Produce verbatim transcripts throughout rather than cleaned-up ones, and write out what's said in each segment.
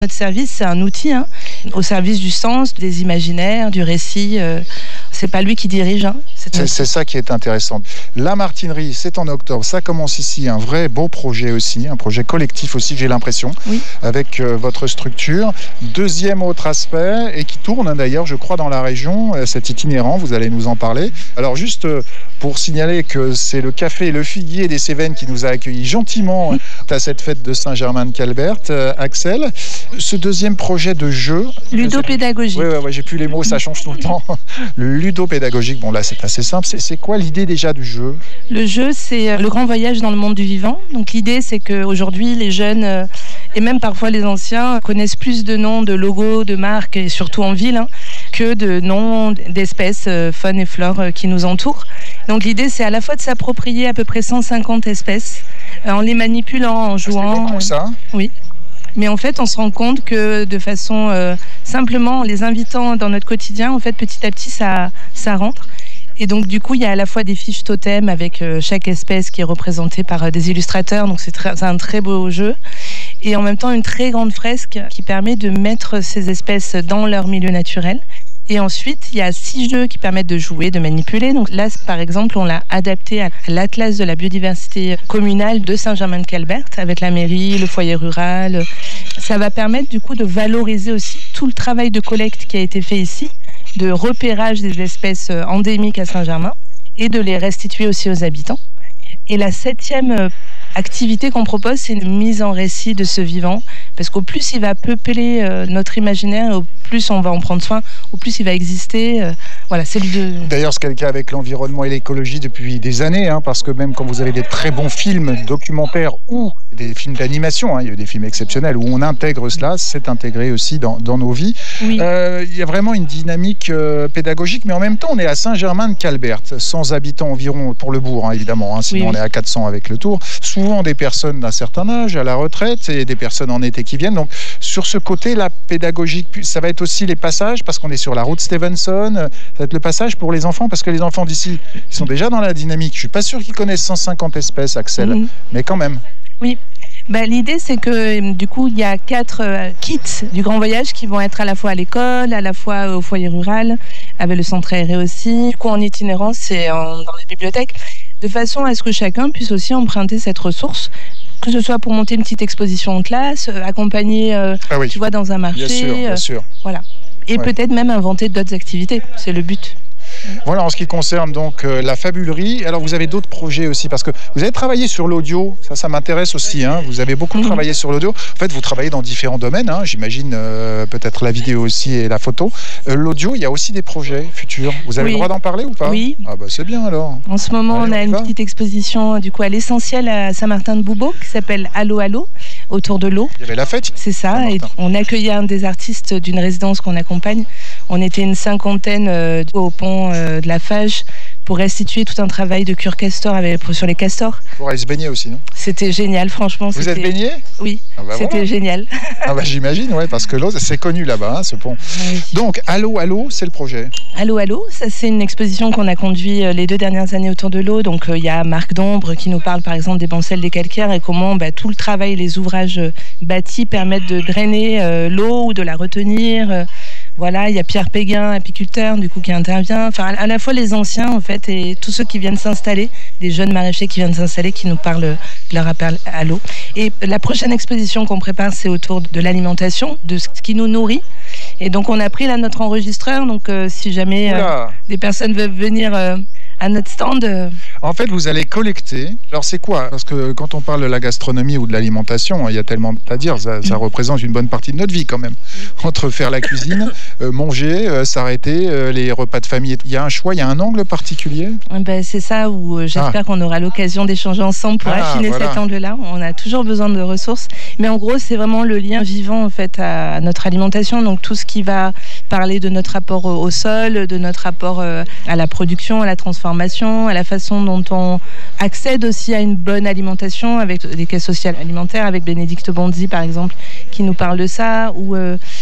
Notre service, c'est un outil hein, au service du sens, des imaginaires, du récit. Euh, c'est pas lui qui dirige. Hein, c'est, c'est, c'est ça qui est intéressant. La Martinerie, c'est en octobre. Ça commence ici, un vrai beau projet aussi, un projet collectif aussi, j'ai l'impression, oui. avec euh, votre structure. Deuxième autre aspect, et qui tourne hein, d'ailleurs, je crois, dans la région, euh, cet itinérant, vous allez nous en parler. Alors juste euh, pour signaler que c'est le Café Le Figuier des Cévennes qui nous a accueillis gentiment à cette fête de Saint-Germain-de-Calbert. Euh, Axel, ce deuxième projet de jeu... Ludopédagogique. Oui, ouais, ouais, j'ai plus les mots, ça change tout le temps. Le ludopédagogique, bon là c'est assez simple. C'est, c'est quoi l'idée déjà du jeu ? Le jeu, c'est le grand voyage dans le monde du vivant. Donc l'idée, c'est qu'aujourd'hui, les jeunes, euh, et même parfois les anciens, connaissent plus de noms, de logos, de marques, et surtout en ville, hein, que de noms d'espèces, euh, faune et flore euh, qui nous entourent. Donc l'idée, c'est à la fois de s'approprier à peu près cent cinquante espèces, euh, en les manipulant, en jouant. C'est beaucoup ça. Euh, oui. Mais en fait, on se rend compte que de façon euh, simplement en les invitant dans notre quotidien, en fait, petit à petit, ça, ça rentre. Et donc, du coup, il y a à la fois des fiches totems avec euh, chaque espèce qui est représentée par euh, des illustrateurs. Donc, c'est, très, c'est un très beau jeu. Et en même temps, une très grande fresque qui permet de mettre ces espèces dans leur milieu naturel. Et ensuite, il y a six jeux qui permettent de jouer, de manipuler. Donc là, par exemple, on l'a adapté à l'Atlas de la biodiversité communale de Saint-Germain-de-Calbert avec la mairie, le foyer rural. Ça va permettre du coup de valoriser aussi tout le travail de collecte qui a été fait ici, de repérage des espèces endémiques à Saint-Germain et de les restituer aussi aux habitants. Et la septième activité qu'on propose, c'est une mise en récit de ce vivant, parce qu'au plus il va peupler euh, notre imaginaire, au plus on va en prendre soin, au plus il va exister. Euh, voilà, c'est le de... D'ailleurs, c'est le cas avec l'environnement et l'écologie depuis des années, hein, parce que même quand vous avez des très bons films documentaires ou des films d'animation, hein, il y a des films exceptionnels où on intègre cela, c'est intégré aussi dans, dans nos vies. Oui. Euh, il y a vraiment une dynamique euh, pédagogique, mais en même temps, on est à Saint-Germain-de-Calbert, cent habitants environ pour le bourg, hein, évidemment, hein, sinon oui, oui. on est à quatre cents avec le tour. Souvent des personnes d'un certain âge, à la retraite, et des personnes en été qui viennent. Donc, sur ce côté-là, pédagogique, ça va être aussi les passages, parce qu'on est sur la route Stevenson, ça va être le passage pour les enfants, parce que les enfants d'ici, ils sont déjà dans la dynamique. Je ne suis pas sûr qu'ils connaissent cent cinquante espèces, Axel, mmh. mais quand même. Oui. Bah, l'idée, c'est que du coup, il y a quatre euh, kits du Grand Voyage qui vont être à la fois à l'école, à la fois au foyer rural, avec le centre aéré aussi. Du coup, en itinérance, c'est en, dans les bibliothèques, de façon à ce que chacun puisse aussi emprunter cette ressource, que ce soit pour monter une petite exposition en classe, euh, accompagner, euh, ah oui. tu vois, dans un marché. Bien sûr, bien sûr. Euh, voilà. Et ouais. peut-être même inventer d'autres activités. C'est le but. Voilà, en ce qui concerne donc euh, la fabulerie. Alors, vous avez d'autres projets aussi, parce que vous avez travaillé sur l'audio. Ça, ça m'intéresse aussi. Hein. Vous avez beaucoup mmh. travaillé sur l'audio. En fait, vous travaillez dans différents domaines. Hein. J'imagine euh, peut-être la vidéo aussi et la photo. Euh, l'audio, il y a aussi des projets futurs. Vous avez oui. le droit d'en parler ou pas ? Oui. Ah bah c'est bien alors. En ce moment, Allez, on a on une va. petite exposition du coup à l'essentiel à Saint-Martin-de-Boubeau qui s'appelle Allô Allô, autour de l'eau. Il y avait la fête. C'est ça. Et on accueillait un des artistes d'une résidence qu'on accompagne. On était une cinquantaine euh, au pont euh, de la Fage pour restituer tout un travail de cure castor avec, sur les castors. Pour aller se baigner aussi, non ? C'était génial, franchement. Vous c'était... êtes baigné ? Oui, ah bah c'était voilà. génial. Ah bah j'imagine, ouais, parce que l'eau, c'est connu là-bas, hein, ce pont. Oui. Donc, Allô Allô, c'est le projet. Allô Allô, ça c'est une exposition qu'on a conduit les deux dernières années autour de l'eau. Donc, il euh, y a Marc Dombre qui nous parle par exemple des bancelles des calcaires et comment bah, tout le travail, les ouvrages bâtis permettent de drainer euh, l'eau ou de la retenir. Euh, Voilà, il y a Pierre Péguin, apiculteur, du coup, qui intervient. Enfin, à la fois les anciens, en fait, et tous ceux qui viennent s'installer, des jeunes maraîchers qui viennent s'installer, qui nous parlent de leur appel à l'eau. Et la prochaine exposition qu'on prépare, c'est autour de l'alimentation, de ce qui nous nourrit. Et donc, on a pris là notre enregistreur. Donc, euh, si jamais euh, des personnes veulent venir euh, à notre stand... Euh... En fait, vous allez collecter. Alors, c'est quoi ? Parce que quand on parle de la gastronomie ou de l'alimentation, il y a tellement à dire. Ça, ça représente une bonne partie de notre vie, quand même. Entre faire la cuisine, euh, manger, euh, s'arrêter, euh, les repas de famille. Il y a un choix, il y a un angle particulier ? Ben, c'est ça où euh, j'espère ah. qu'on aura l'occasion d'échanger ensemble pour ah, affiner voilà. cet angle-là. On a toujours besoin de ressources. Mais en gros, c'est vraiment le lien vivant, en fait, à notre alimentation. Donc, tout ce qui va parler de notre rapport au, au sol, de notre rapport euh, à la production, à la transformation, à la façon dont on accède aussi à une bonne alimentation avec les caisses sociales alimentaires, avec Bénédicte Bondy par exemple, qui nous parle de ça, ou euh,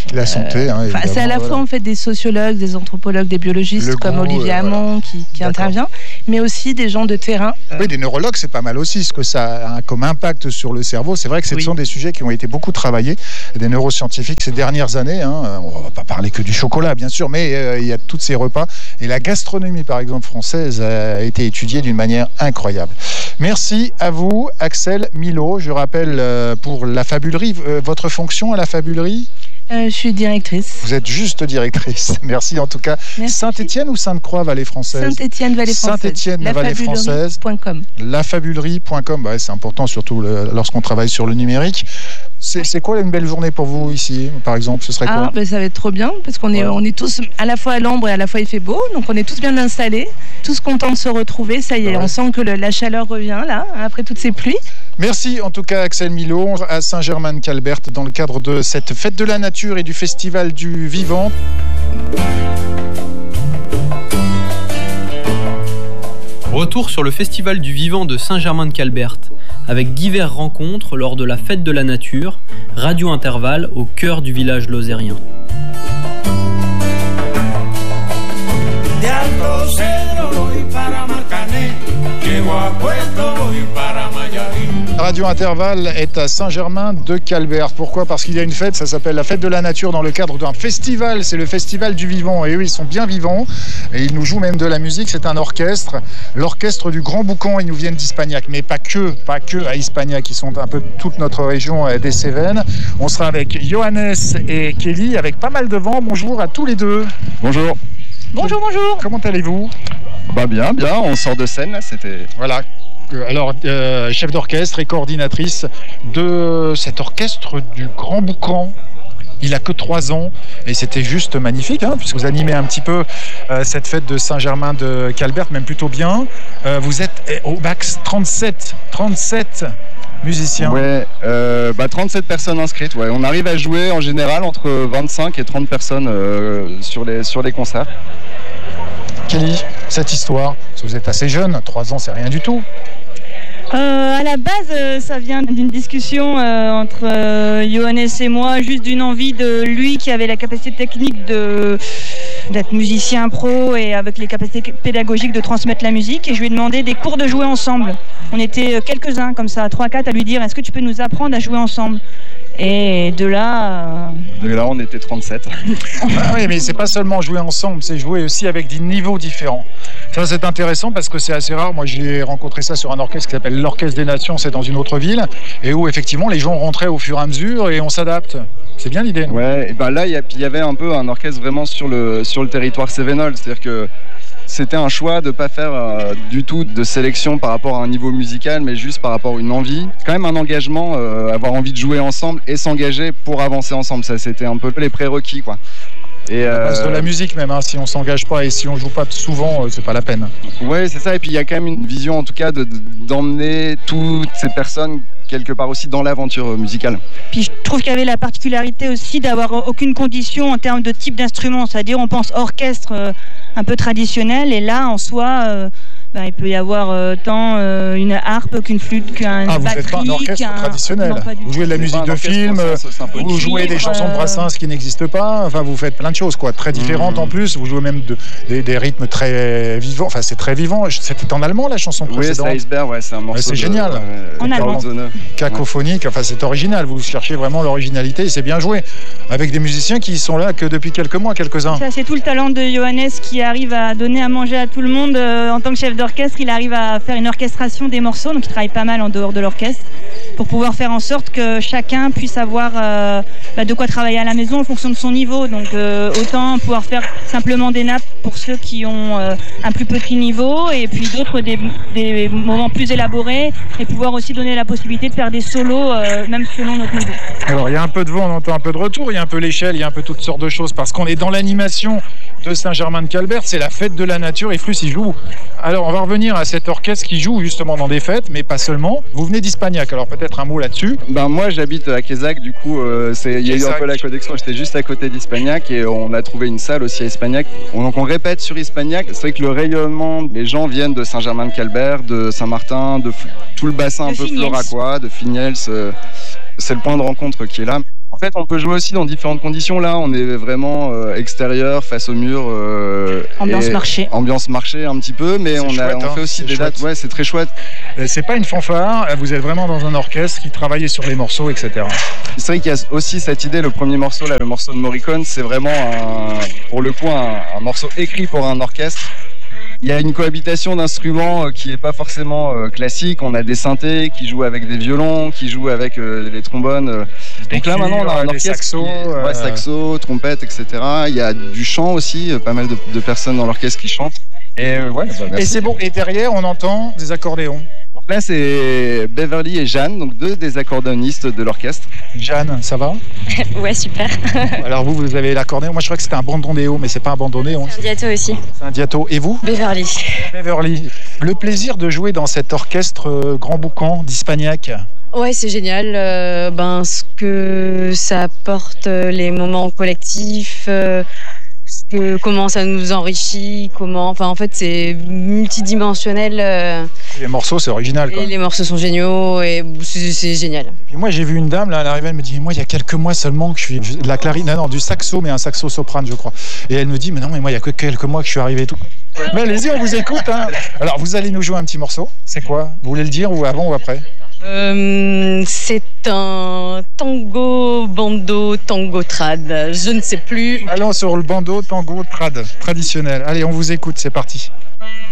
La santé, hein, euh, c'est à la voilà. fois en fait des sociologues, des anthropologues, des biologistes Le comme goût, Olivier euh, Hamon qui, qui intervient, mais aussi des gens de terrain. Oui, des neurologues, c'est pas mal aussi, ce que ça a comme impact sur le cerveau. C'est vrai que ce oui. sont des sujets qui ont été beaucoup travaillés, des neuroscientifiques ces dernières années. Hein. On va pas parler que du chocolat, bien sûr, mais euh, il y a tous ces repas. Et la gastronomie, par exemple, française, a été étudiée d'une manière incroyable. Merci à vous, Axelle Milot. Je rappelle euh, pour la Fabulerie, euh, votre fonction à la Fabulerie ? Euh, je suis directrice. Vous êtes juste directrice. Merci en tout cas. Saint-Étienne ou Sainte-Croix, Vallée Française ? Saint-Étienne, Vallée Française. Saint-Étienne, la Vallée Française. Lafabulerie point com. Bah, c'est important, surtout le, lorsqu'on travaille sur le numérique. C'est, c'est quoi une belle journée pour vous ici, par exemple ? Ce serait quoi ? Ah, ben ça va être trop bien, parce qu'on est, ouais. on est tous à la fois à l'ombre et à la fois il fait beau, donc on est tous bien installés, tous contents de se retrouver. Ça y est, ouais. on sent que le, la chaleur revient là, après toutes ces pluies. Merci en tout cas Axelle Milot à Saint-Germain-de-Calbert dans le cadre de cette fête de la nature et du festival du vivant. Retour sur le festival du vivant de Saint-Germain-de-Calbert avec diverses rencontres lors de la fête de la nature, Radio Intervalle au cœur du village lozérien. Radio Intervalle est à Saint-Germain-de-Calbert. Pourquoi ? Parce qu'il y a une fête, ça s'appelle la fête de la nature dans le cadre d'un festival. C'est le festival du vivant. Et eux, ils sont bien vivants. Et ils nous jouent même de la musique. C'est un orchestre. L'orchestre du Grand Boucan. Ils nous viennent d'Ispagnac. Mais pas que, pas que à Ispagnac. Ils sont un peu toute notre région des Cévennes. On sera avec Johannes et Kelly, avec pas mal de vent. Bonjour à tous les deux. Bonjour. Bonjour, bonjour. Comment allez-vous ? Bah bien, bien. On sort de scène, là. C'était... Voilà. Alors, euh, chef d'orchestre et coordinatrice de cet orchestre du Grand Boucan. Il a que trois ans et c'était juste magnifique, hein, puisque vous animez un petit peu euh, cette fête de Saint-Germain-de-Calbert, même plutôt bien. Euh, vous êtes eh, au max trente-sept, trente-sept musiciens. Ouais, euh, bah trente-sept personnes inscrites. Ouais. On arrive à jouer en général entre vingt-cinq et trente personnes euh, sur les sur les concerts. Kelly, cette histoire, parce que vous êtes assez jeune, trois ans c'est rien du tout. Euh, à la base, euh, ça vient d'une discussion euh, entre euh, Johannes et moi, juste d'une envie de lui qui avait la capacité technique de, d'être musicien pro et avec les capacités pédagogiques de transmettre la musique. Et je lui ai demandé des cours de jouer ensemble. On était quelques-uns comme ça, trois quatre, à lui dire « Est-ce que tu peux nous apprendre à jouer ensemble ?» Et de là... Euh... De là, on était trente-sept. Ah oui, mais c'est pas seulement jouer ensemble, c'est jouer aussi avec des niveaux différents. Ça, c'est intéressant parce que c'est assez rare. Moi, j'ai rencontré ça sur un orchestre qui s'appelle l'Orchestre des Nations, c'est dans une autre ville, et où effectivement, les gens rentraient au fur et à mesure et on s'adapte. C'est bien l'idée. Ouais, et ben là, il y, y avait un peu un orchestre vraiment sur le, sur le territoire cévenol, c'est-à-dire que c'était un choix de ne pas faire euh, du tout de sélection par rapport à un niveau musical, mais juste par rapport à une envie. C'est quand même un engagement, euh, avoir envie de jouer ensemble et s'engager pour avancer ensemble. Ça, c'était un peu les prérequis, quoi. Et à base euh... de la musique même, hein. Si on s'engage pas et si on joue pas souvent, euh, c'est pas la peine. Ouais, c'est ça. Et puis il y a quand même une vision, en tout cas, de, de, d'emmener toutes ces personnes quelque part aussi dans l'aventure musicale. Puis je trouve qu'il y avait la particularité aussi d'avoir aucune condition en termes de type d'instrument, c'est-à-dire on pense orchestre euh, un peu traditionnel et là en soi euh, ben, il peut y avoir euh, tant euh, une harpe qu'une flûte qu'un ah, vous batterie. Vous faites pas un orchestre qu'un... traditionnel, non, vous jouez de la musique de film, ça, vous jouez des chansons de Brassens qui n'existent pas, enfin vous faites plein de choses quoi, très différentes mmh. en plus, vous jouez même de, des, des rythmes très vivants, enfin c'est très vivant, c'était en allemand la chanson précédente. Oui, c'est Iceberg, ouais, c'est un morceau. Ouais, c'est de, génial. Euh, en allemand. Cacophonique, enfin c'est original, vous cherchez vraiment l'originalité et c'est bien joué, avec des musiciens qui sont là que depuis quelques mois, quelques-uns. Ça, c'est tout le talent de Johannes qui arrive à donner à manger à tout le monde euh, en tant que chef d'orchestre, il arrive à faire une orchestration des morceaux, donc il travaille pas mal en dehors de l'orchestre, pour pouvoir faire en sorte que chacun puisse avoir euh, bah, de quoi travailler à la maison en fonction de son niveau, donc euh, autant pouvoir faire simplement des nappes pour ceux qui ont euh, un plus petit niveau et puis d'autres des, des moments plus élaborés et pouvoir aussi donner la possibilité de faire des solos euh, même selon notre niveau. Alors il y a un peu de vent, on entend un peu de retour, il y a un peu l'échelle, il y a un peu toutes sortes de choses parce qu'on est dans l'animation de Saint-Germain-de-Calbert, c'est la fête de la nature et Flux y joue. Alors on va revenir à cet orchestre qui joue justement dans des fêtes, mais pas seulement. Vous venez d'Ispagnac, alors peut-être un mot là-dessus. Ben moi j'habite à Quézac, du coup euh, il y a eu un peu la connexion, j'étais juste à côté d'Ispagnac et on a trouvé une salle aussi à Ispagnac. On, donc on répète sur Ispagnac, c'est vrai que le rayonnement, les gens viennent de Saint-Germain-de-Calbert, de Saint-Martin, de tout le bassin de un peu floracois, de Finiels, euh, c'est le point de rencontre qui est là. En fait, on peut jouer aussi dans différentes conditions. Là, on est vraiment euh, extérieur, face au mur. Euh, ambiance marché. Ambiance marché un petit peu, mais on, chouette, a, on hein, fait aussi des chouette. dates. Ouais, c'est très chouette. C'est pas une fanfare, vous êtes vraiment dans un orchestre qui travaille sur les morceaux, et cetera. C'est vrai qu'il y a aussi cette idée, le premier morceau, là, le morceau de Morricone, c'est vraiment, un, pour le coup, un, un morceau écrit pour un orchestre. Il y a une cohabitation d'instruments qui n'est pas forcément euh, classique. On a des synthés qui jouent avec des violons, qui jouent avec euh, les trombones. Euh. Donc là, maintenant, on a un des orchestre saxos, qui est, ouais, euh... saxo, trompette, et cetera. Il y a du chant aussi, pas mal de, de personnes dans l'orchestre qui chantent. Et, euh, ouais, bah, et c'est bon. Et derrière, on entend des accordéons. Donc là, c'est Beverly et Jeanne, donc deux des accordéonistes de l'orchestre. Jeanne, ça va? Ouais, super. Alors vous, vous avez l'accordéon. Moi, je crois que c'était un bandondéo, mais c'est pas un bandondéo. C'est un diato aussi. C'est un diato. Et vous? Beverly. Beverly. Le plaisir de jouer dans cet orchestre euh, Grand Boucan d'Hispagnac. Ouais, c'est génial. Euh, ben, ce que ça apporte, euh, les moments collectifs, euh, ce que, comment ça nous enrichit, comment. Enfin, en fait, c'est multidimensionnel. Euh, les morceaux, c'est original, quoi. Et les morceaux sont géniaux et c'est, c'est génial. Puis moi, j'ai vu une dame, là, elle arrivait, elle me dit, moi, il y a quelques mois seulement que je suis de la clarinette, non, non, du saxo, mais un saxo soprane, je crois. Et elle me dit, mais non, mais moi, il y a que quelques mois que je suis arrivé et tout. Mais allez-y, on vous écoute, hein. Alors, vous allez nous jouer un petit morceau. C'est quoi? Vous voulez le dire ou avant ou après? Euh, c'est un tango, bando, tango trad. Je ne sais plus. Allons sur le bandeau tango trad traditionnel. Allez, on vous écoute, c'est parti.